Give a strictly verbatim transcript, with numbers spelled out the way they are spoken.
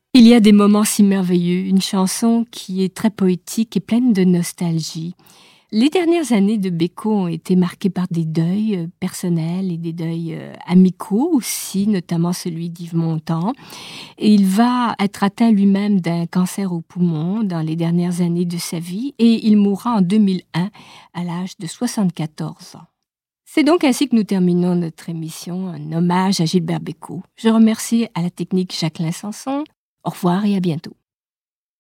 Il y a des moments si merveilleux, une chanson qui est très poétique et pleine de nostalgie. Les dernières années de Beko ont été marquées par des deuils personnels et des deuils amicaux aussi, notamment celui d'Yves Montand. Et il va être atteint lui-même d'un cancer au poumon dans les dernières années de sa vie et il mourra en deux mille un à l'âge de soixante-quatorze ans. C'est donc ainsi que nous terminons notre émission, un hommage à Gilbert Bécaud. Je remercie à la technique Jacqueline Sanson. Au revoir et à bientôt.